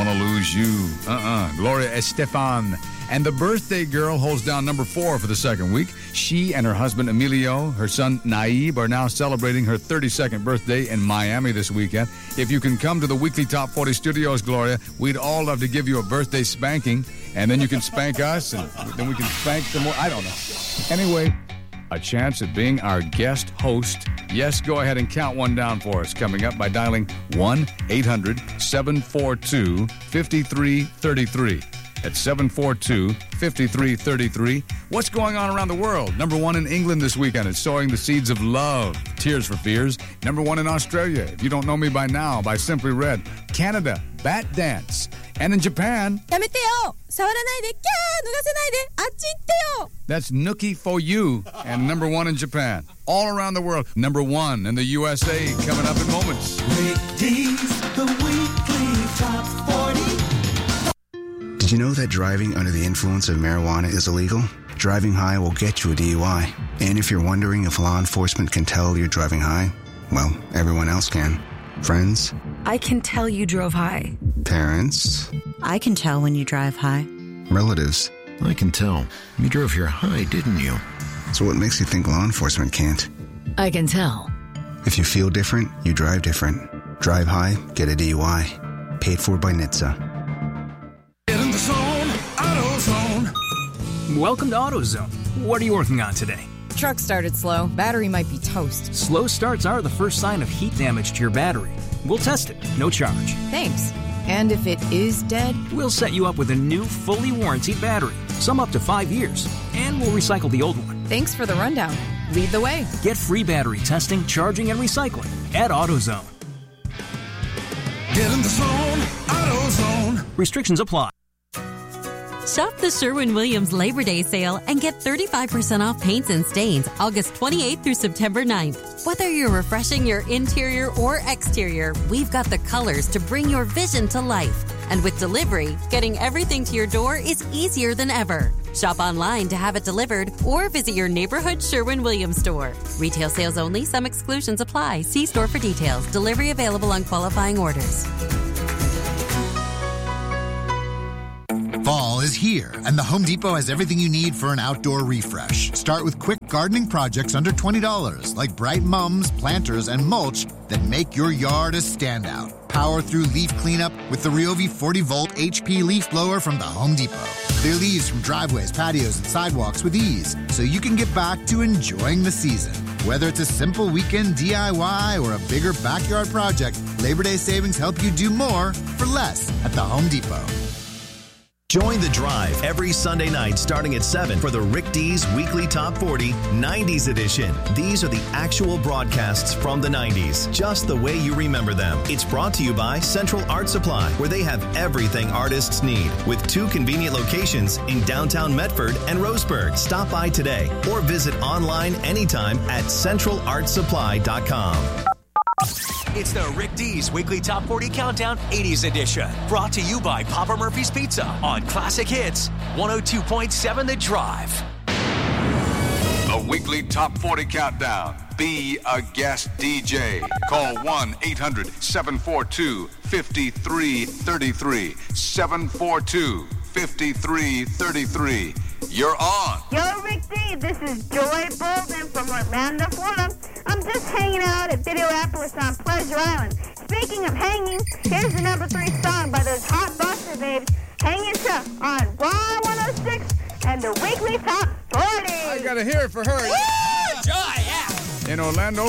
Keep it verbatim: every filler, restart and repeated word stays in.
want to lose you. Uh-uh. Gloria Estefan. And the birthday girl holds down number four for the second week. She and her husband, Emilio, her son, Naib, are now celebrating her thirty-second birthday in Miami this weekend. If you can come to the Weekly Top forty Studios, Gloria, we'd all love to give you a birthday spanking. And then you can spank us, and then we can spank some more. I don't know. Anyway, a chance at being our guest host. Yes, go ahead and count one down for us. Coming up by dialing one eight hundred seven four two five three three three. At seven four two five three three three. What's going on around the world? Number one in England this weekend. It's Sowing the Seeds of Love. Tears for Fears. Number one in Australia. If you don't know me by now, by Simply Red. Canada. Bat Dance. And in Japan. やめてよ触らないでキャー脱がせないであっち行ってよ That's Nookie for You. And number one in Japan. All around the world. Number one in the U S A. Coming up in moments. Rick D's, the Weekly Top forty. Did you know that driving under the influence of marijuana is illegal? Driving high will get you a D U I. And if you're wondering if law enforcement can tell you're driving high, well, everyone else can. Friends? I can tell you drove high. Parents? I can tell when you drive high. Relatives? I can tell. You drove here high, didn't you? So what makes you think law enforcement can't? I can tell. If you feel different, you drive different. Drive high, get a D U I. Paid for by N H T S A. Get in the zone, AutoZone. Welcome to AutoZone. What are you working on today? Truck started slow. Battery might be toast. Slow starts are the first sign of heat damage to your battery. We'll test it, no charge. Thanks. And if it is dead? We'll set you up with a new, fully warranted battery, some up to five years, and we'll recycle the old one. Thanks for the rundown. Lead the way. Get free battery testing, charging, and recycling at AutoZone. Get in the zone, AutoZone. Restrictions apply. Shop the Sherwin-Williams Labor Day sale and get thirty-five percent off paints and stains August twenty-eighth through September ninth. Whether you're refreshing your interior or exterior, we've got the colors to bring your vision to life. And with delivery, getting everything to your door is easier than ever. Shop online to have it delivered or visit your neighborhood Sherwin-Williams store. Retail sales only. Some exclusions apply. See store for details. Delivery available on qualifying orders. Fall is here, and the Home Depot has everything you need for an outdoor refresh. Start with quick gardening projects under twenty dollars, like bright mums, planters, and mulch that make your yard a standout. Power through leaf cleanup with the Ryobi forty volt H P leaf blower from the Home Depot. Clear leaves from driveways, patios, and sidewalks with ease, so you can get back to enjoying the season. Whether it's a simple weekend D I Y or a bigger backyard project, Labor Day savings help you do more for less at the Home Depot. Join the drive every Sunday night starting at seven for the Rick D's Weekly Top forty nineties edition. These are the actual broadcasts from the nineties, just the way you remember them. It's brought to you by Central Art Supply, where they have everything artists need, with two convenient locations in downtown Medford and Roseburg. Stop by today or visit online anytime at central art supply dot com. It's the Rick D's Weekly Top forty Countdown eighties edition. Brought to you by Papa Murphy's Pizza on Classic Hits, one oh two point seven The Drive. The Weekly Top forty Countdown. Be a guest D J. Call one eight hundred seven four two five three three three. seven four two five three three three. You're on. Yo, Rick D, this is Joy Bolden from Orlando, Florida. I'm just hanging out at Videopolis on Pleasure Island. Speaking of hanging, here's the number three song by those hot Buster babes, Hanging Tough on Y one oh six and the Weekly Top forty. I gotta hear it for her. Woo! Joy, yeah. In Orlando,